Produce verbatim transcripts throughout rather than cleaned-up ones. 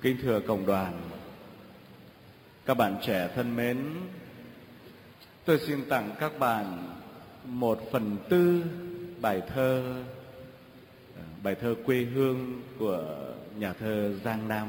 Kính thưa cộng đoàn, các bạn trẻ thân mến, tôi xin tặng các bạn một phần tư bài thơ, bài thơ quê hương của nhà thơ Giang Nam.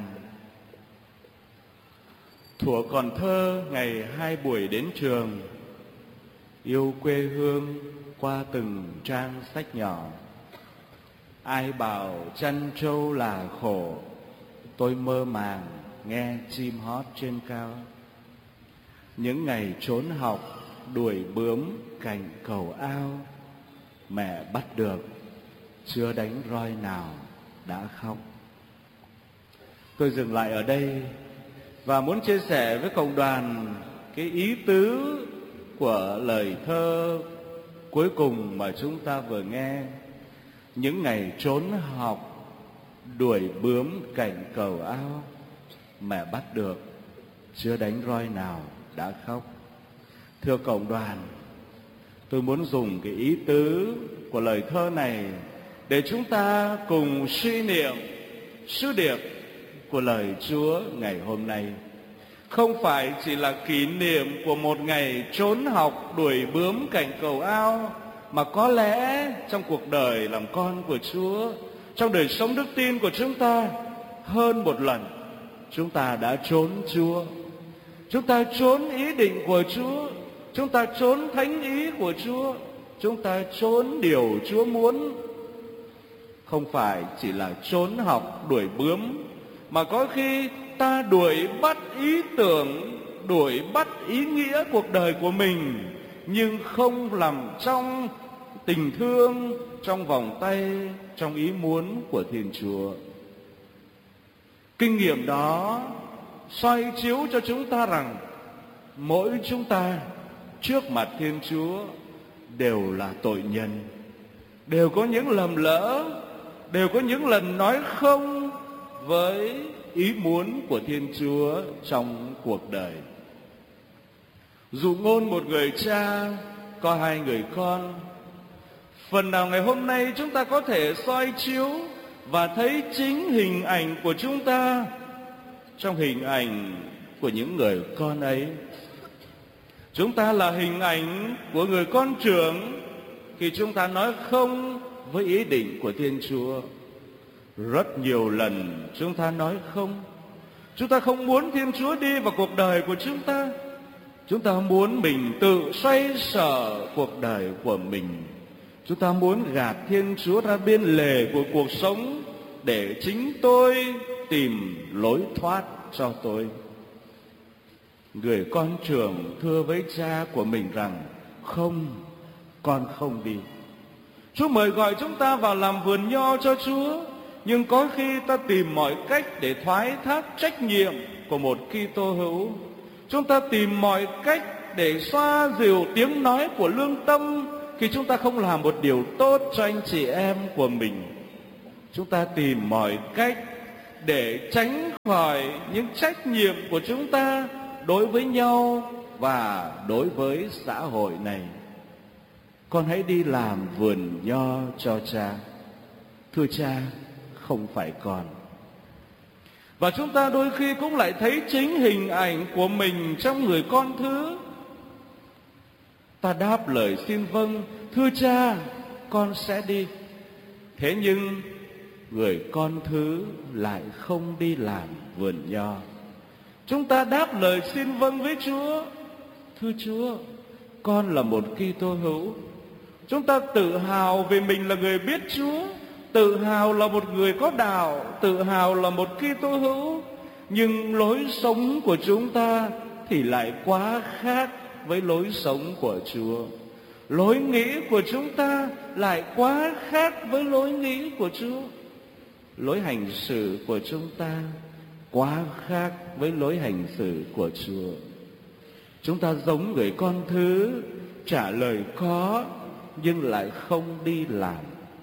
Thuở còn thơ ngày hai buổi đến trường, yêu quê hương qua từng trang sách nhỏ. Ai bảo chăn trâu là khổ, tôi mơ màng nghe chim hót trên cao. Những ngày trốn học đuổi bướm cành cầu ao, mẹ bắt được chưa đánh roi nào đã khóc. Tôi dừng lại ở đây và muốn chia sẻ với cộng đoàn cái ý tứ của lời thơ cuối cùng mà chúng ta vừa nghe. Những ngày trốn học đuổi bướm cành cầu ao, mẹ bắt được chưa đánh roi nào đã khóc. Thưa cộng đoàn, tôi muốn dùng cái ý tứ của lời thơ này để chúng ta cùng suy niệm sứ điệp của lời Chúa ngày hôm nay. Không phải chỉ là kỷ niệm của một ngày trốn học đuổi bướm cành cầu ao, mà có lẽ trong cuộc đời làm con của Chúa, trong đời sống đức tin của chúng ta, hơn một lần chúng ta đã trốn Chúa. Chúng ta trốn ý định của Chúa, chúng ta trốn thánh ý của Chúa, chúng ta trốn điều Chúa muốn. Không phải chỉ là trốn học đuổi bướm, mà có khi ta đuổi bắt ý tưởng, đuổi bắt ý nghĩa cuộc đời của mình, nhưng không nằm trong tình thương, trong vòng tay, trong ý muốn của Thiên Chúa. Kinh nghiệm đó soi chiếu cho chúng ta rằng mỗi chúng ta trước mặt Thiên Chúa đều là tội nhân, đều có những lầm lỡ, đều có những lần nói không với ý muốn của Thiên Chúa trong cuộc đời. Dụ ngôn một người cha có hai người con. Phần nào ngày hôm nay chúng ta có thể soi chiếu và thấy chính hình ảnh của chúng ta trong hình ảnh của những người con ấy. Chúng ta là hình ảnh của người con trưởng khi chúng ta nói không với ý định của Thiên Chúa. Rất nhiều lần chúng ta nói không. Chúng ta không muốn Thiên Chúa đi vào cuộc đời của chúng ta. Chúng ta muốn mình tự xoay sở cuộc đời của mình. Chúng ta muốn gạt Thiên Chúa ra bên lề của cuộc sống để chính tôi tìm lối thoát cho tôi. Người con trưởng thưa với cha của mình rằng: không, con không đi. Chúa mời gọi chúng ta vào làm vườn nho cho Chúa, nhưng có khi ta tìm mọi cách để thoái thác trách nhiệm của một Kitô hữu. Chúng ta tìm mọi cách để xoa dịu tiếng nói của lương tâm khi chúng ta không làm một điều tốt cho anh chị em của mình. Chúng ta tìm mọi cách để tránh khỏi những trách nhiệm của chúng ta đối với nhau và đối với xã hội này. Con hãy đi làm vườn nho cho cha. Thưa cha, không phải con. Và chúng ta đôi khi cũng lại thấy chính hình ảnh của mình trong người con thứ. Ta đáp lời xin vâng, thưa cha, con sẽ đi. Thế nhưng người con thứ lại không đi làm vườn nho. Chúng ta đáp lời xin vâng với Chúa, thưa Chúa, con là một Kitô hữu. Chúng ta tự hào vì mình là người biết Chúa, tự hào là một người có đạo, tự hào là một Kitô hữu. Nhưng lối sống của chúng ta thì lại quá khác với lối sống của Chúa. Lối nghĩ của chúng ta lại quá khác với lối nghĩ của Chúa. Lối hành xử của chúng ta quá khác với lối hành xử của Chúa. Chúng ta giống người con thứ, trả lời có nhưng lại không đi làm.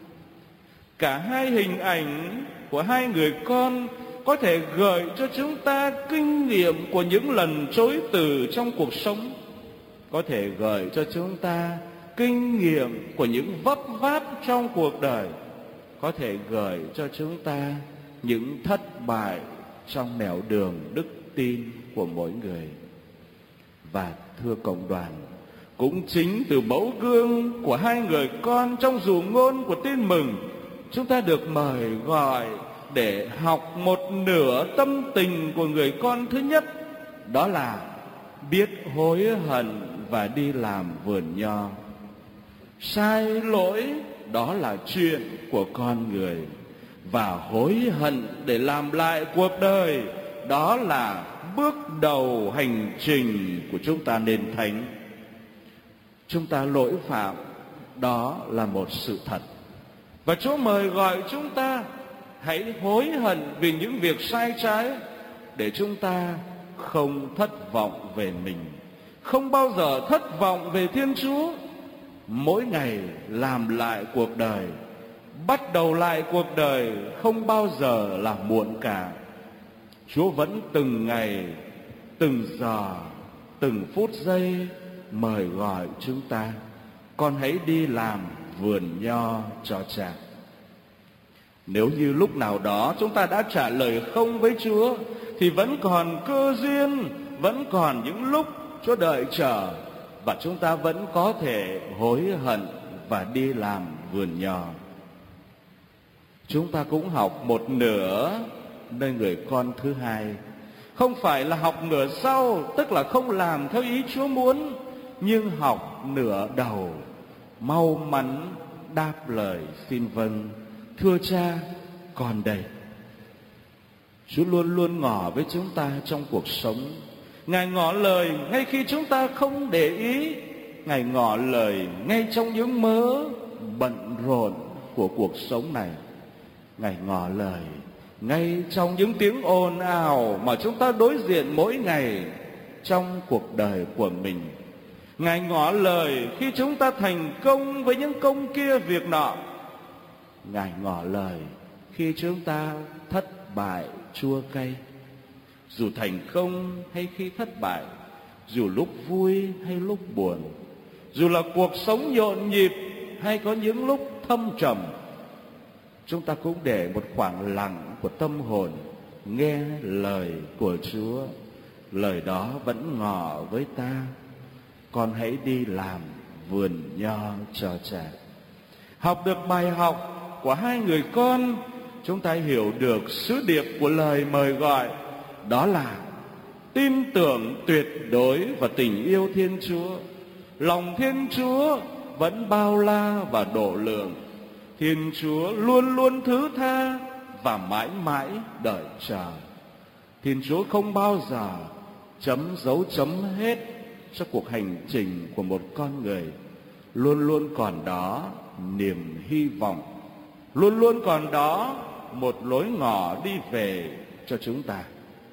Cả hai hình ảnh của hai người con có thể gợi cho chúng ta kinh nghiệm của những lần chối từ trong cuộc sống, có thể gợi cho chúng ta kinh nghiệm của những vấp váp trong cuộc đời, có thể gợi cho chúng ta những thất bại trong nẻo đường đức tin của mỗi người. Và thưa cộng đoàn, cũng chính từ mẫu gương của hai người con trong dụ ngôn của tin mừng, chúng ta được mời gọi để học một nửa tâm tình của người con thứ nhất, đó là biết hối hận và đi làm vườn nho. Sai lỗi đó là chuyện của con người, và hối hận để làm lại cuộc đời đó là bước đầu hành trình của chúng ta nên thánh. Chúng ta lỗi phạm, đó là một sự thật, và Chúa mời gọi chúng ta hãy hối hận vì những việc sai trái, để chúng ta không thất vọng về mình, không bao giờ thất vọng về Thiên Chúa. Mỗi ngày làm lại cuộc đời, bắt đầu lại cuộc đời không bao giờ là muộn cả. Chúa vẫn từng ngày, từng giờ, từng phút giây mời gọi chúng ta: con hãy đi làm vườn nho cho Cha. Nếu như lúc nào đó chúng ta đã trả lời không với Chúa, thì vẫn còn cơ duyên, vẫn còn những lúc Chúa đợi chờ, và chúng ta vẫn có thể hối hận và đi làm vườn nho. Chúng ta cũng học một nửa nơi người con thứ hai, không phải là học nửa sau, tức là không làm theo ý Chúa muốn, nhưng học nửa đầu, mau mắn đáp lời xin vâng: thưa Cha, con đây. Chúa luôn luôn ngỏ với chúng ta trong cuộc sống. Ngài ngỏ lời ngay khi chúng ta không để ý. Ngài ngỏ lời ngay trong những mớ bận rộn của cuộc sống này. Ngài ngỏ lời ngay trong những tiếng ồn ào mà chúng ta đối diện mỗi ngày trong cuộc đời của mình. Ngài ngỏ lời khi chúng ta thành công với những công kia việc nọ. Ngài ngỏ lời khi chúng ta thất bại chua cay. Dù thành công hay khi thất bại, dù lúc vui hay lúc buồn, dù là cuộc sống nhộn nhịp hay có những lúc thâm trầm, chúng ta cũng để một khoảng lặng của tâm hồn nghe lời của Chúa. Lời đó vẫn ngỏ với ta: con hãy đi làm vườn nho cho Cha. Học được bài học của hai người con, chúng ta hiểu được sứ điệp của lời mời gọi, đó là tin tưởng tuyệt đối và tình yêu Thiên Chúa. Lòng Thiên Chúa vẫn bao la và độ lượng. Thiên Chúa luôn luôn thứ tha và mãi mãi đợi chờ. Thiên Chúa không bao giờ chấm dấu chấm hết cho cuộc hành trình của một con người. Luôn luôn còn đó niềm hy vọng, luôn luôn còn đó một lối ngỏ đi về cho chúng ta.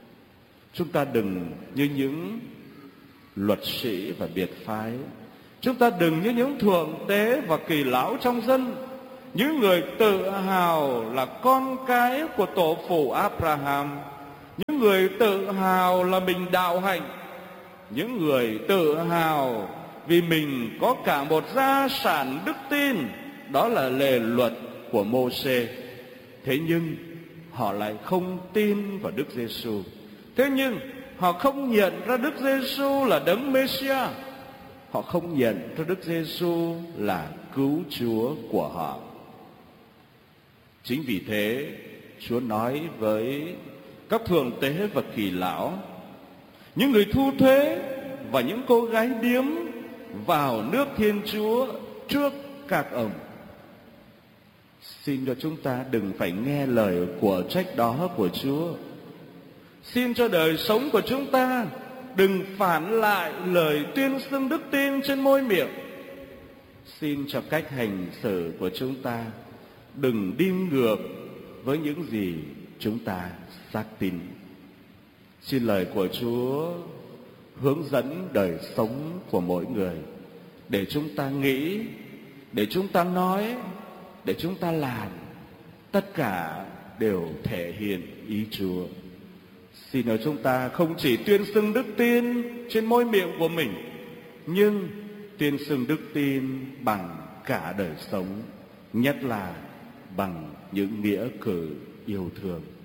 Chúng ta đừng như những luật sĩ và biệt phái, chúng ta đừng như những thượng tế và kỳ lão trong dân, những người tự hào là con cái của tổ phụ Abraham, những người tự hào là mình đạo hạnh, những người tự hào vì mình có cả một gia sản đức tin, đó là lề luật của Mô-sê. Thế nhưng họ lại không tin vào Đức Giêsu. Thế nhưng họ không nhận ra Đức Giêsu là đấng Messiah. Họ không nhận ra Đức Giêsu là cứu Chúa của họ. Chính vì thế, Chúa nói với các thượng tế và kỳ lão, những người thu thuế và những cô gái điếm vào nước Thiên Chúa trước các ông. Xin cho chúng ta đừng phải nghe lời của trách đó của Chúa. Xin cho đời sống của chúng ta đừng phản lại lời tuyên xưng đức tin trên môi miệng. Xin cho cách hành xử của chúng ta đừng đi ngược với những gì chúng ta xác tin. Xin lời của Chúa hướng dẫn đời sống của mỗi người, để chúng ta nghĩ, để chúng ta nói, để chúng ta làm, tất cả đều thể hiện ý Chúa. Xin ở chúng ta không chỉ tuyên xưng đức tin trên môi miệng của mình, nhưng tuyên xưng đức tin bằng cả đời sống, nhất là bằng những nghĩa cử yêu thương.